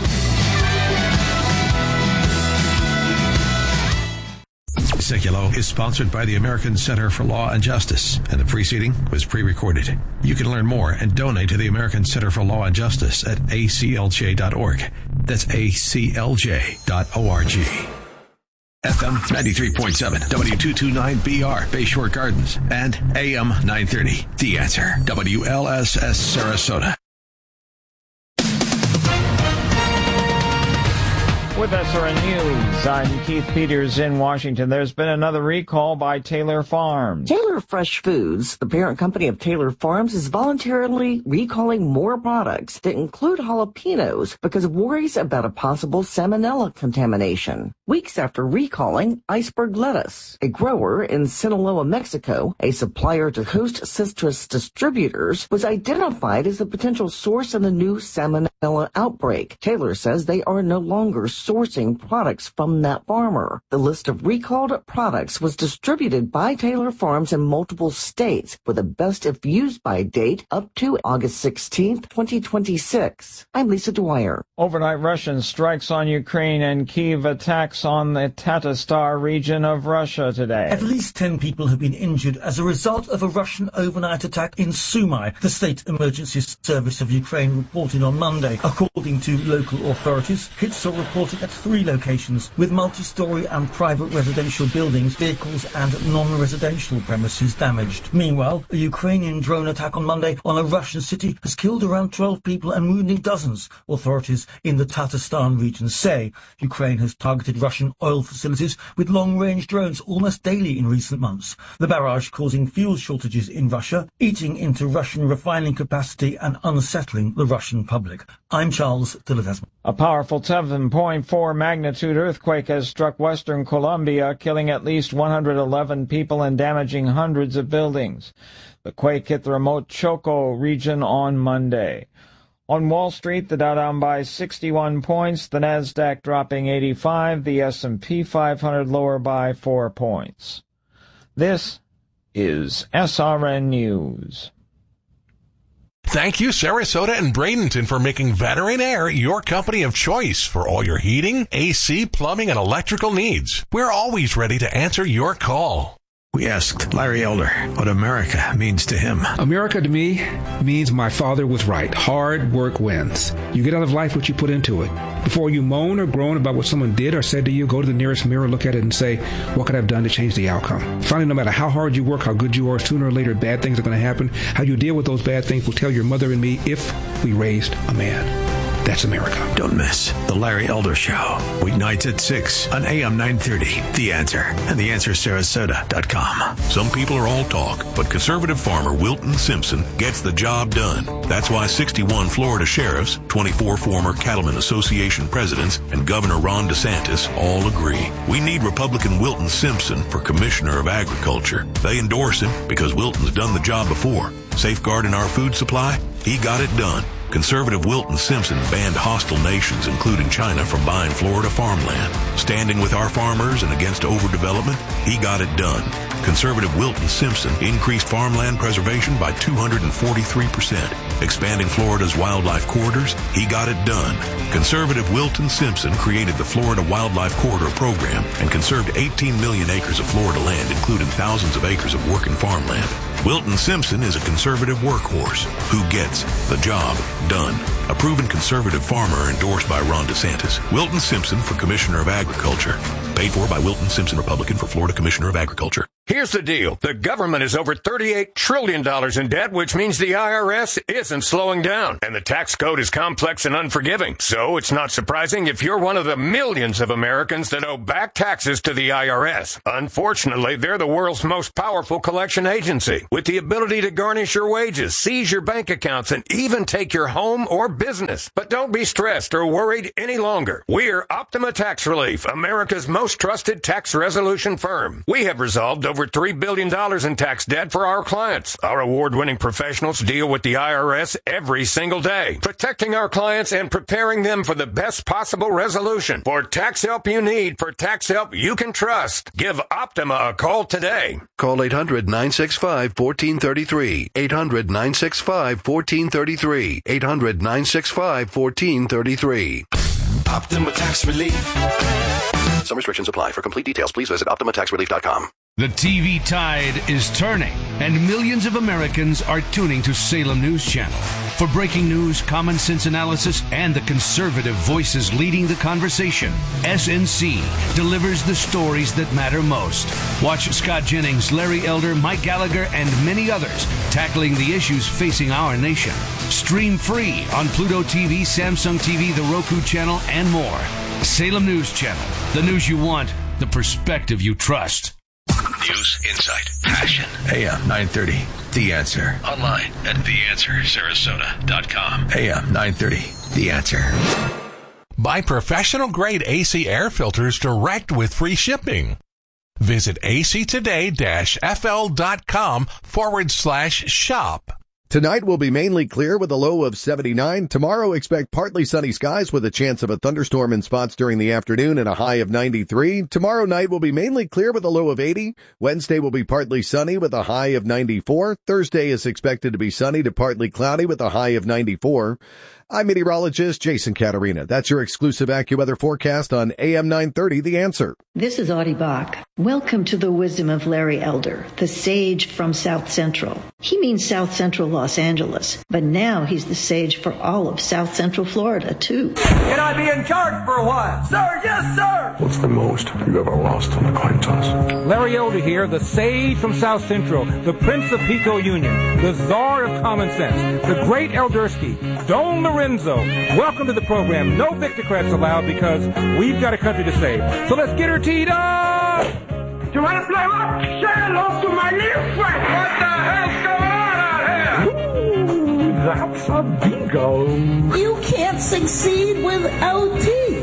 Speaker 5: Seculo is sponsored by the American Center for Law and Justice, and the preceding was pre-recorded. You can learn more and donate to the American Center for Law and Justice at aclj.org. That's aclj.org. FM 93.7, W229BR, Bayshore Gardens, and AM 930. The Answer, WLSS Sarasota.
Speaker 3: With SRN News, I'm Keith Peters in Washington. There's been another recall by Taylor Farms.
Speaker 20: Taylor Fresh Foods, the parent company of Taylor Farms, is voluntarily recalling more products that include jalapenos because of worries about a possible salmonella contamination. Weeks after recalling iceberg lettuce, a grower in Sinaloa, Mexico, a supplier to Host Citrus Distributors, was identified as a potential source in the new salmonella outbreak. Taylor says they are no longer sourcing products from that farmer. The list of recalled products was distributed by Taylor Farms in multiple states with a best if used by date up to August 16, 2026. I'm Lisa Dwyer.
Speaker 3: Overnight Russian strikes on Ukraine and Kyiv attacks on the Tatarstan region of Russia today.
Speaker 21: At least 10 people have been injured as a result of a Russian overnight attack in Sumy, the State Emergency Service of Ukraine reported on Monday. According to local authorities, hits are reported at 3 locations with multi-story and private residential buildings, vehicles and non-residential premises damaged. Meanwhile, a Ukrainian drone attack on Monday on a Russian city has killed around 12 people and wounded dozens, authorities in the Tatarstan region say. Ukraine has targeted Russian oil facilities with long-range drones almost daily in recent months. The barrage causing fuel shortages in Russia, eating into Russian refining capacity and unsettling the Russian public. I'm Charles Dillard.
Speaker 3: A powerful 7.4 magnitude earthquake has struck western Colombia, killing at least 111 people and damaging hundreds of buildings. The quake hit the remote Choco region on Monday. On Wall Street, the Dow down by 61 points, the Nasdaq dropping 85, the S&P 500 lower by 4 points. This is SRN News.
Speaker 4: Thank you, Sarasota and Bradenton, for making Veteran Air your company of choice for all your heating, AC, plumbing, and electrical needs. We're always ready to answer your call.
Speaker 5: We asked Larry Elder what America means to him.
Speaker 22: America to me means my father was right. Hard work wins. You get out of life what you put into it. Before you moan or groan about what someone did or said to you, go to the nearest mirror, look at it, and say, what could I have done to change the outcome? Finally, no matter how hard you work, how good you are, sooner or later, bad things are going to happen. How you deal with those bad things will tell your mother and me if we raised a man. That's America.
Speaker 5: Don't miss The Larry Elder Show. Weeknights at 6 on AM 930. The Answer and TheAnswerSarasota.com.
Speaker 23: Some people are all talk, but conservative farmer Wilton Simpson gets the job done. That's why 61 Florida sheriffs, 24 former Cattlemen Association presidents, and Governor Ron DeSantis all agree. We need Republican Wilton Simpson for Commissioner of Agriculture. They endorse him because Wilton's done the job before. Safeguarding our food supply, he got it done. Conservative Wilton Simpson banned hostile nations, including China, from buying Florida farmland. Standing with our farmers and against overdevelopment, he got it done. Conservative Wilton Simpson increased farmland preservation by 243%. Expanding Florida's wildlife corridors, he got it done. Conservative Wilton Simpson created the Florida Wildlife Corridor Program and conserved 18 million acres of Florida land, including thousands of acres of working farmland. Wilton Simpson is a conservative workhorse who gets the job done. A proven conservative farmer endorsed by Ron DeSantis. Wilton Simpson for Commissioner of Agriculture. Paid for by Wilton Simpson, Republican, for Florida Commissioner of Agriculture.
Speaker 6: Here's the deal. The government is over $38 trillion in debt, which means the IRS isn't slowing down. And the tax code is complex and unforgiving. So it's not surprising if you're one of the millions of Americans that owe back taxes to the IRS. Unfortunately, they're the world's most powerful collection agency, with the ability to garnish your wages, seize your bank accounts, and even take your home or business. But don't be stressed or worried any longer. We're Optima Tax Relief, America's most trusted tax resolution firm. We have resolved over $3 billion in tax debt for our clients. Our award-winning professionals deal with the IRS every single day, protecting our clients and preparing them for the best possible resolution. For tax help you need, for tax help you can trust, give Optima a call today.
Speaker 7: Call 800-965-1433. 800-965-1433. 800-965-1433.
Speaker 8: Optima Tax Relief.
Speaker 7: Some restrictions apply. For complete details, please visit OptimaTaxRelief.com.
Speaker 24: The TV tide is turning, and millions of Americans are tuning to Salem News Channel. For breaking news, common sense analysis, and the conservative voices leading the conversation, SNC delivers the stories that matter most. Watch Scott Jennings, Larry Elder, Mike Gallagher, and many others tackling the issues facing our nation. Stream free on Pluto TV, Samsung TV, the Roku channel, and more. Salem News Channel. The news you want, the perspective you trust.
Speaker 23: News, insight, passion.
Speaker 5: AM 930, The Answer.
Speaker 23: Online at theanswersarasota.com.
Speaker 5: AM 930, The Answer.
Speaker 4: Buy professional-grade AC air filters direct with free shipping. Visit actoday-fl.com/shop.
Speaker 9: Tonight will be mainly clear with a low of 79. Tomorrow, expect partly sunny skies with a chance of a thunderstorm in spots during the afternoon and a high of 93. Tomorrow night will be mainly clear with a low of 80. Wednesday will be partly sunny with a high of 94. Thursday is expected to be sunny to partly cloudy with a high of 94. I'm meteorologist Jason Caterina. That's your exclusive AccuWeather forecast on AM 930, The Answer.
Speaker 25: This is Audie Bach. Welcome to the wisdom of Larry Elder, the sage from South Central. He means South Central Los Angeles, but now he's the sage for all of South Central Florida, too.
Speaker 26: Can I be in charge for a while? Sir, yes, sir!
Speaker 27: What's the most you've ever lost on a coin toss?
Speaker 28: Larry Elder here, the sage from South Central, the Prince of Pico Union, the czar of common sense, the great Eldersky, Don Lorenzo. Welcome to the program. No Victocrats allowed because we've got a country to save. So let's get her teed up!
Speaker 26: You want to play rock? Say hello to my little friend! What the hell's going on out here?
Speaker 28: Ooh, that's a bingo.
Speaker 29: You can't succeed without teeth.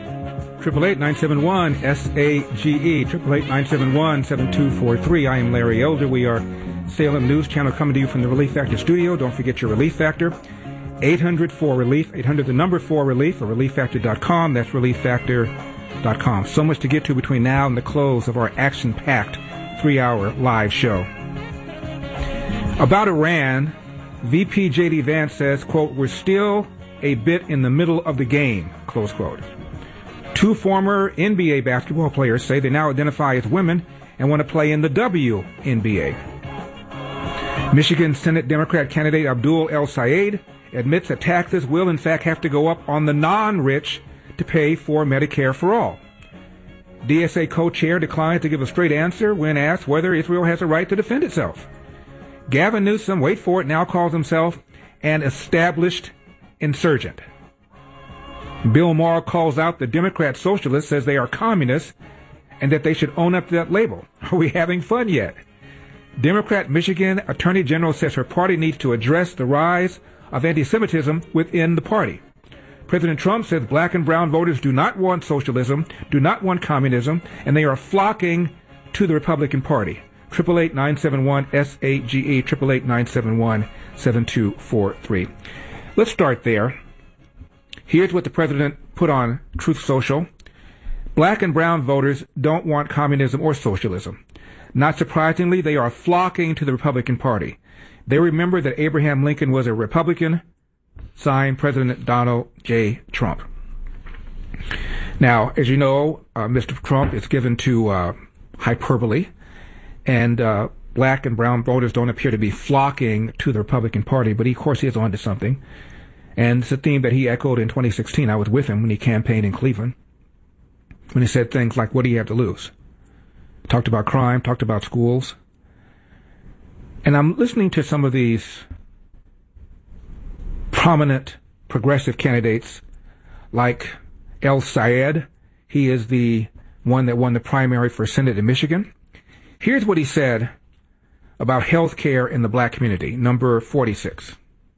Speaker 28: 888-971-SAGE. 888-971-7243. I am Larry Elder. We are Salem News Channel coming to you from the Relief Factor studio. Don't forget your Relief Factor. 800-4RELIEF, 800 the number 4RELIEF, or ReliefFactor.com. That's ReliefFactor.com. So much to get to between now and the close of our action-packed 3-hour live show. About Iran, VP J.D. Vance says, quote, "We're still a bit in the middle of the game," close quote. 2 former NBA basketball players say they now identify as women and want to play in the WNBA. Michigan Senate Democrat candidate Abdul El Sayed admits that taxes will in fact have to go up on the non-rich to pay for Medicare for all. DSA co-chair declines to give a straight answer when asked whether Israel has a right to defend itself. Gavin Newsom, wait for it, now calls himself an established insurgent. Bill Maher calls out the Democrat socialists, says they are communists and that they should own up to that label. Are we having fun yet? Democrat Michigan Attorney General says her party needs to address the rise of anti-Semitism within the party. President Trump says black and brown voters do not want socialism, do not want communism, and they are flocking to the Republican Party. 888-971-SAGE, 888-971-7243. Let's start there. Here's what the president put on Truth Social. Black and brown voters don't want communism or socialism. Not surprisingly, they are flocking to the Republican Party. They remember that Abraham Lincoln was a Republican, signed President Donald J. Trump. Now, as you know, Mr. Trump is given to hyperbole, and black and brown voters don't appear to be flocking to the Republican Party, but he, of course, he is on to something. And it's a theme that he echoed in 2016. I was with him when he campaigned in Cleveland, when he said things like, what do you have to lose? Talked about crime, talked about schools. And I'm listening to some of these prominent progressive candidates like El Sayed. He is the one that won the primary for Senate in Michigan. Here's what he said about health care in the black community, number 46.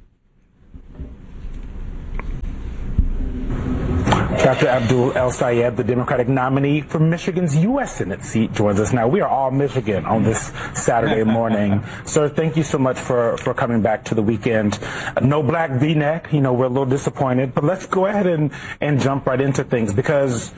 Speaker 10: Dr. Abdul El Sayed, the Democratic nominee for Michigan's U.S. Senate seat, joins us now. We are all Michigan on this Saturday morning. Sir, thank you so much for coming back to the weekend. No black V-neck, we're a little disappointed, but let's go ahead and jump right into things because,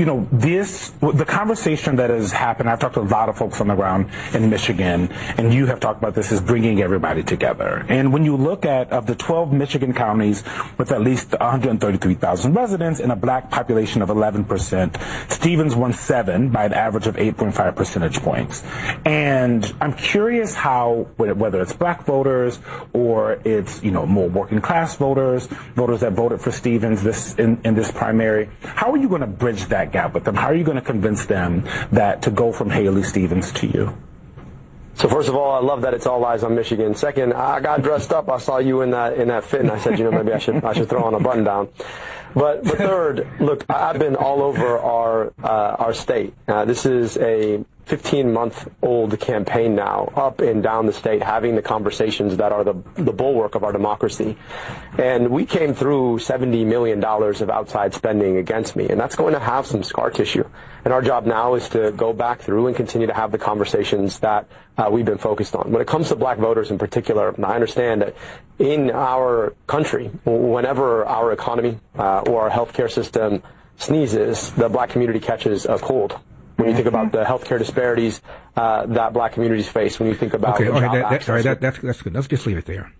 Speaker 10: the conversation that has happened, I've talked to a lot of folks on the ground in Michigan, and you have talked about this, is bringing everybody together. And when you look at, of the 12 Michigan counties with at least 133,000 residents and a black population of 11%, Stevens won 7 by an average of 8.5 percentage points. And I'm curious how, whether it's black voters or it's, more working class voters that voted for Stevens in this primary, how are you going to bridge that gap with them? How are you going to convince them that to go from Haley Stevens to you?
Speaker 11: So first of all, I love that it's all eyes on Michigan. Second, I got dressed up. I saw you in that fit, and I said, maybe I should throw on a button down. But third, look, I've been all over our state. This is a 15-month-old campaign now, up and down the state, having the conversations that are the bulwark of our democracy. And we came through $70 million of outside spending against me, and that's going to have some scar tissue. And our job now is to go back through and continue to have the conversations that we've been focused on. When it comes to black voters in particular, I understand that in our country, whenever our economy or our healthcare system sneezes, the black community catches a cold. When you think about the healthcare disparities that black communities face, when you think about
Speaker 28: that's good. Let's just leave it there.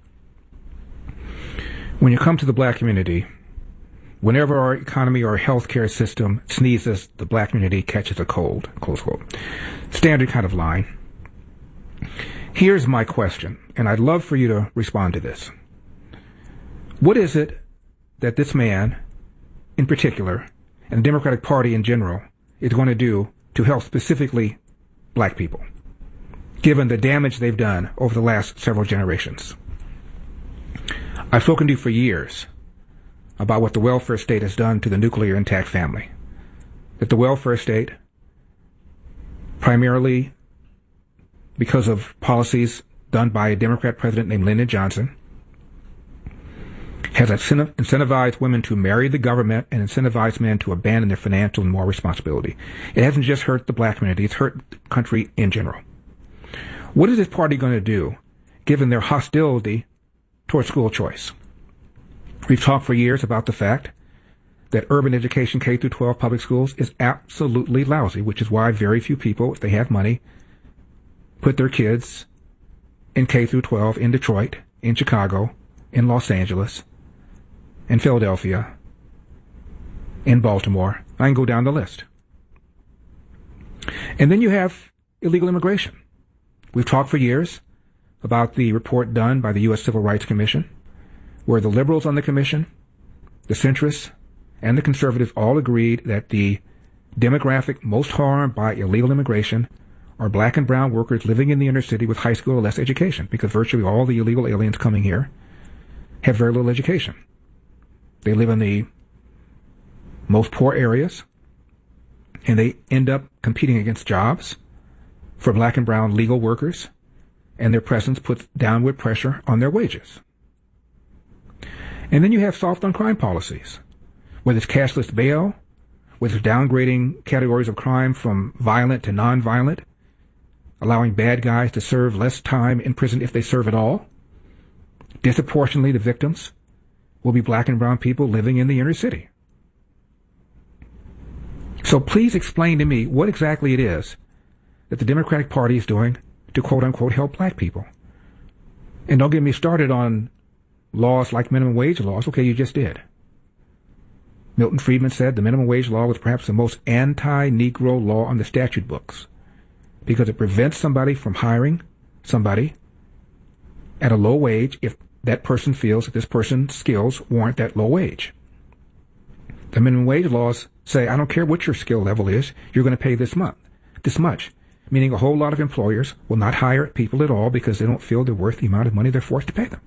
Speaker 28: When you come to the black community, whenever our economy or healthcare system sneezes, the black community catches a cold. Close quote. Standard kind of line. Here's my question, and I'd love for you to respond to this. What is it that this man, in particular, and the Democratic Party in general, is going to do to help specifically black people, given the damage they've done over the last several generations? I've spoken to you for years about what the welfare state has done to the nuclear intact family. That the welfare state, primarily because of policies done by a Democrat president named Lyndon Johnson, has incentivized women to marry the government and incentivized men to abandon their financial and moral responsibility. It hasn't just hurt the black community, it's hurt the country in general. What is this party going to do, given their hostility towards school choice? We've talked for years about the fact that urban education, K through 12 public schools, is absolutely lousy, which is why very few people, if they have money, put their kids in K through 12 in Detroit, in Chicago, in Los Angeles, in Philadelphia, in Baltimore. I can go down the list. And then you have illegal immigration. We've talked for years about the report done by the U.S. Civil Rights Commission, where the liberals on the commission, the centrists, and the conservatives all agreed that the demographic most harmed by illegal immigration are black and brown workers living in the inner city with high school or less education, because virtually all the illegal aliens coming here have very little education. They live in the most poor areas, and they end up competing against jobs for black and brown legal workers, and their presence puts downward pressure on their wages. And then you have soft on crime policies, whether it's cashless bail, whether it's downgrading categories of crime from violent to non-violent, allowing bad guys to serve less time in prison if they serve at all. Disproportionately, the victims will be black and brown people living in the inner city. So please explain to me what exactly it is that the Democratic Party is doing to quote-unquote help black people. And don't get me started on laws like minimum wage laws. Okay, you just did. Milton Friedman said the minimum wage law was perhaps the most anti-Negro law on the statute books because it prevents somebody from hiring somebody at a low wage if that person feels that this person's skills warrant that low wage. The minimum wage laws say, I don't care what your skill level is, you're going to pay this much, meaning a whole lot of employers will not hire people at all because they don't feel they're worth the amount of money they're forced to pay them.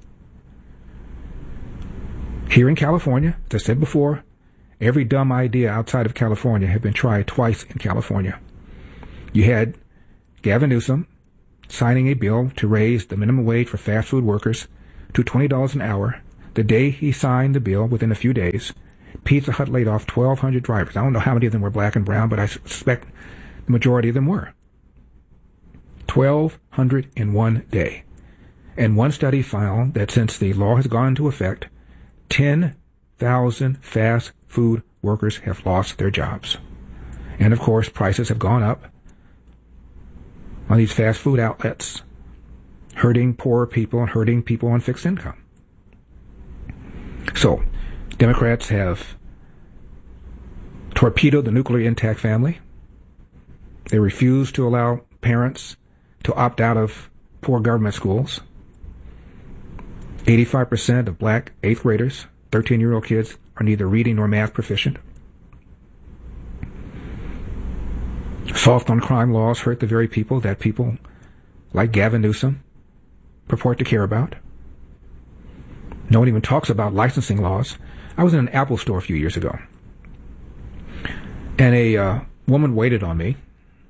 Speaker 28: Here in California, as I said before, every dumb idea outside of California had been tried twice in California. You had Gavin Newsom signing a bill to raise the minimum wage for fast food workers to $20 an hour. The day he signed the bill, within a few days, Pizza Hut laid off 1,200 drivers. I don't know how many of them were black and brown, but I suspect the majority of them were. 1,200 in one day. And one study found that since the law has gone into effect, 10,000 fast food workers have lost their jobs. And of course, prices have gone up on these fast food outlets, hurting poorer people and hurting people on fixed income. So, Democrats have torpedoed the nuclear intact family. They refuse to allow parents to opt out of poor government schools. 85% of black 8th graders, 13-year-old kids, are neither reading nor math proficient. Soft on crime laws hurt the very people that people like Gavin Newsom purport to care about. No one even talks about licensing laws. I was in an Apple store a few years ago, and a woman waited on me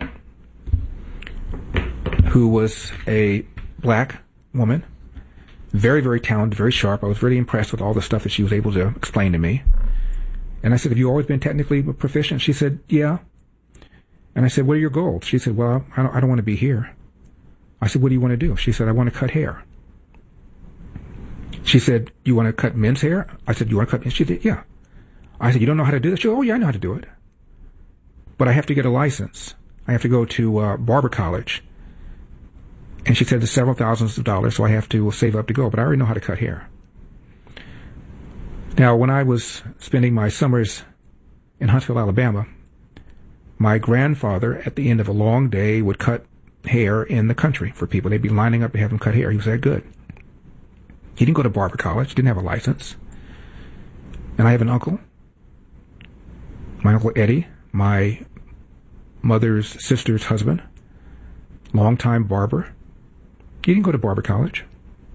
Speaker 28: who was a black woman, very, very talented, very sharp. I was really impressed with all the stuff that she was able to explain to me. And I said, have you always been technically proficient? She said, yeah. And I said, what are your goals? She said, well, I don't want to be here. I said, what do you want to do? She said, I want to cut hair. She said, you want to cut men's hair? I said, you want to cut men's? She said, yeah. I said, you don't know how to do that? She said, oh, yeah, I know how to do it. But I have to get a license. I have to go to barber college. And she said it's several thousands of dollars, so I have to save up to go. But I already know how to cut hair. Now, when I was spending my summers in Huntsville, Alabama, my grandfather, at the end of a long day, would cut hair in the country for people. They'd be lining up to have him cut hair. He was that good. He didn't go to barber college, didn't have a license. And I have an uncle, my Uncle Eddie, my mother's sister's husband, longtime barber. He didn't go to barber college.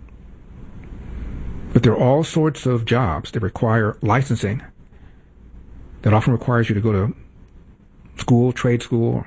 Speaker 28: But there are all sorts of jobs that require licensing that often requires you to go to school, trade school,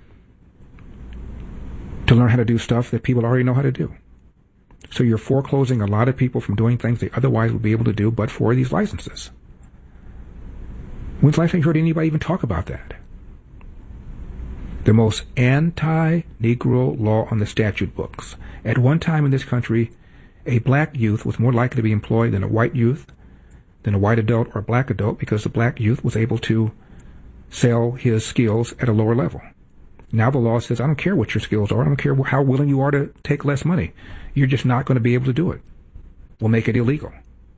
Speaker 28: to learn how to do stuff that people already know how to do. So you're foreclosing a lot of people from doing things they otherwise would be able to do but for these licenses. When's the last time you heard anybody even talk about that? The most anti-Negro law on the statute books. At one time in this country, a black youth was more likely to be employed than a white youth, than a white adult or a black adult, because the black youth was able to sell his skills at a lower level. Now the law says, I don't care what your skills are. I don't care how willing you are to take less money. You're just not going to be able to do it. We'll make it illegal.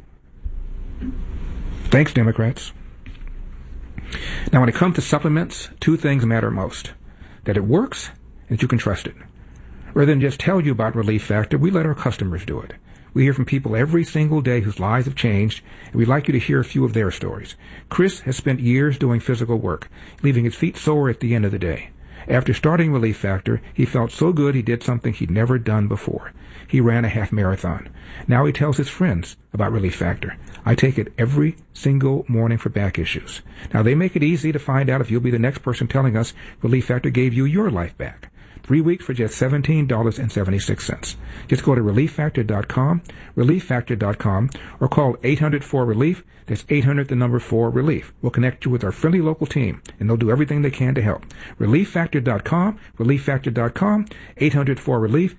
Speaker 28: Thanks, Democrats. Now, when it comes to supplements, two things matter most. That it works and that you can trust it. Rather than just tell you about Relief Factor, we let our customers do it. We hear from people every single day whose lives have changed, and we'd like you to hear a few of their stories. Chris has spent years doing physical work, leaving his feet sore at the end of the day. After starting Relief Factor, he felt so good he did something he'd never done before. He ran a half marathon. Now he tells his friends about Relief Factor. I take it every single morning for back issues. Now they make it easy to find out if you'll be the next person telling us Relief Factor gave you your life back. 3 weeks for just $17.76. Just go to ReliefFactor.com, ReliefFactor.com, or call 800-4-RELIEF. That's 800-4-RELIEF. We'll connect you with our friendly local team, and they'll do everything they can to help. ReliefFactor.com, ReliefFactor.com, 800-4-RELIEF,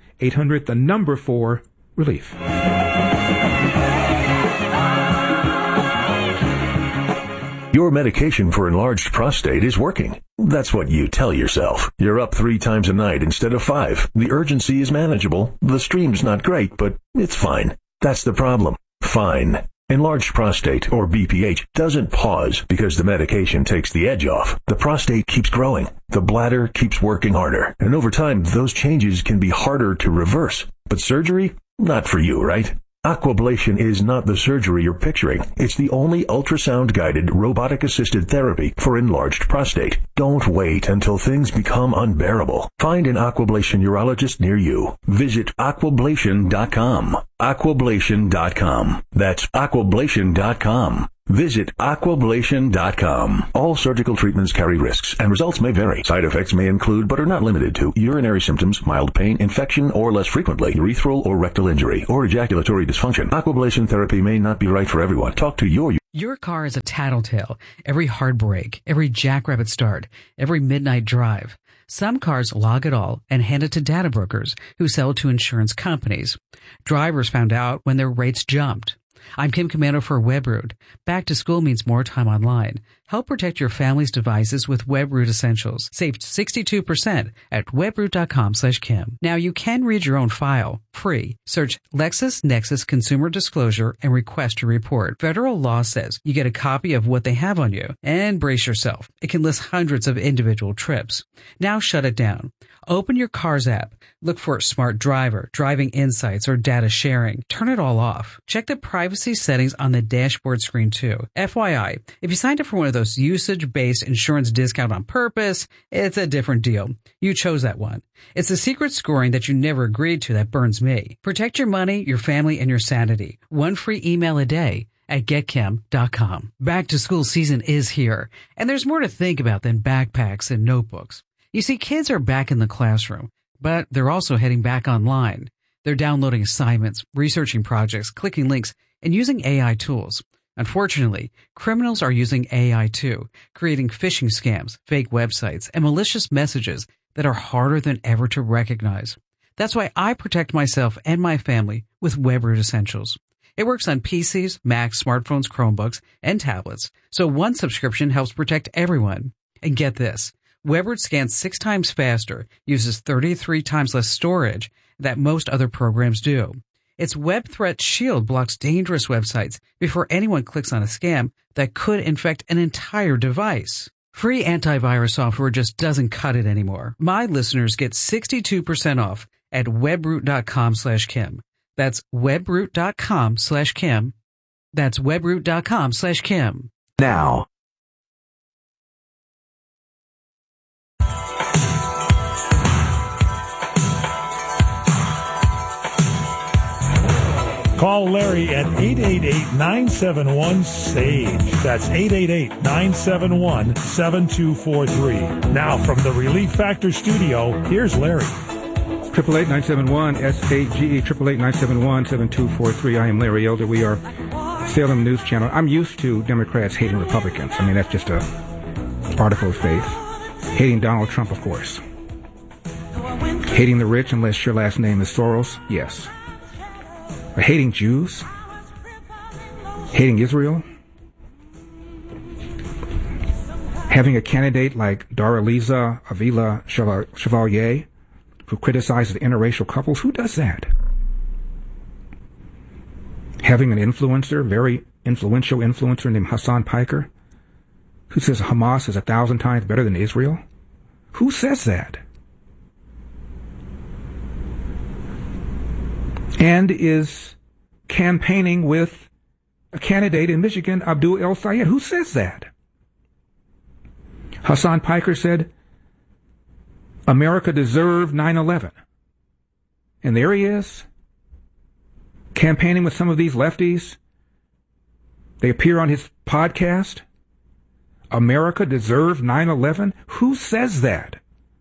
Speaker 28: 800-4-RELIEF.
Speaker 23: Your medication for enlarged prostate is working. That's what you tell yourself. You're up 3 times a night instead of 5. The urgency is manageable. The stream's not great, but it's fine. That's the problem. Fine. Enlarged prostate, or BPH, doesn't pause because the medication takes the edge off. The prostate keeps growing. The bladder keeps working harder. And over time, those changes can be harder to reverse. But surgery? Not for you, right? Aquablation is not the surgery you're picturing. It's the only ultrasound-guided, robotic-assisted therapy for enlarged prostate. Don't wait until things become unbearable. Find an Aquablation urologist near you. Visit aquablation.com. Aquablation.com. That's aquablation.com. Visit aquablation.com. All surgical treatments carry risks, and results may vary. Side effects may include, but are not limited to, urinary symptoms, mild pain, infection, or less frequently, urethral or rectal injury, or ejaculatory dysfunction. Aquablation therapy may not be right for everyone. Talk to
Speaker 2: Your car is a tattletale. Every hard brake, every jackrabbit start, every midnight drive. Some cars log it all and hand it to data brokers who sell to insurance companies. Drivers found out when their rates jumped. I'm Kim Komando for WebRoot. Back to school means more time online. Help protect your family's devices with WebRoot Essentials. Save 62% at webroot.com/Kim. Now you can read your own file, free. Search LexisNexis Consumer Disclosure and request a report. Federal law says you get a copy of what they have on you. And brace yourself. It can list hundreds of individual trips. Now shut it down. Open your Cars app. Look for Smart Driver, Driving Insights, or Data Sharing. Turn it all off. Check the privacy settings on the dashboard screen too. FYI, if you signed up for one of those usage-based insurance discount on purpose, it's a different deal. You chose that one. It's the secret scoring that you never agreed to that burns me. Protect your money, your family, and your sanity. One free email a day at getchem.com. Back to school season is here, and there's more to think about than backpacks and notebooks. You see, kids are back in the classroom, but they're also heading back online. They're downloading assignments, researching projects, clicking links, and using AI tools. Unfortunately, criminals are using AI too, creating phishing scams, fake websites, and malicious messages that are harder than ever to recognize. That's why I protect myself and my family with WebRoot Essentials. It works on PCs, Macs, smartphones, Chromebooks, and tablets, so one subscription helps protect everyone. And get this. WebRoot scans 6 times faster, uses 33 times less storage than most other programs do. Its Web Threat Shield blocks dangerous websites before anyone clicks on a scam that could infect an entire device. Free antivirus software just doesn't cut it anymore. My listeners get 62% off at webroot.com/Kim. That's webroot.com/Kim. That's webroot.com/Kim.
Speaker 23: Now.
Speaker 12: Call Larry at 888-971-SAGE. That's 888-971-7243. Now from the Relief Factor studio, here's Larry.
Speaker 28: 888-971-SAGE, 888-971-7243. I am Larry Elder. We are Salem News Channel. I'm used to Democrats hating Republicans. I mean, that's just a article of faith. Hating Donald Trump, of course. Hating the rich, unless your last name is Soros, yes. Or hating Jews, hating Israel, having a candidate like Daraliza Avila Chevalier, who criticizes interracial couples. Who does that? Having an influencer, very influential influencer named Hassan Piker, who says Hamas is 1,000 times better than Israel. Who says that? And is campaigning with a candidate in Michigan, Abdul El Sayed. Who says that? Hassan Piker said, America deserved 9/11. And there he is, campaigning with some of these lefties. They appear on his podcast. America deserved 9/11. Who says that?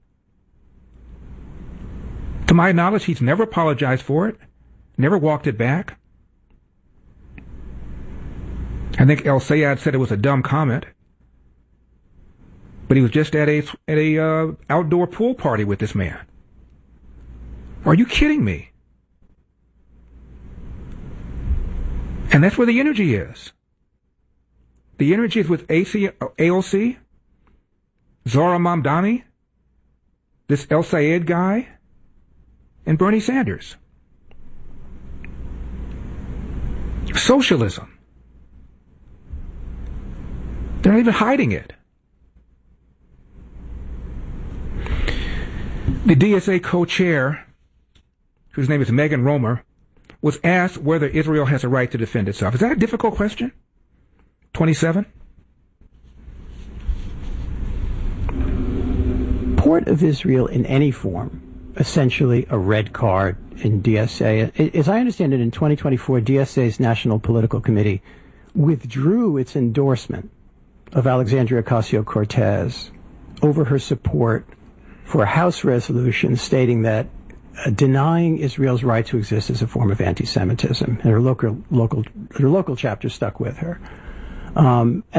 Speaker 28: To my knowledge, he's never apologized for it. Never walked it back. I think El Sayed said it was a dumb comment, but he was just at a outdoor pool party with this man. Are you kidding me? And that's where the energy is. The energy is with AOC, Zora Mamdani, this El Sayed guy, and Bernie Sanders. Socialism. They're not even hiding it. The DSA co-chair, whose name is Megan Romer, was asked whether Israel has a right to defend itself. Is that a difficult question? 27?
Speaker 1: Support of Israel in any form, essentially a red card in DSA. As I understand it, in 2024, DSA's National Political Committee withdrew its endorsement of Alexandria Ocasio-Cortez over her support for a House resolution stating that denying Israel's right to exist is a form of anti-Semitism. And her local chapter stuck with her. And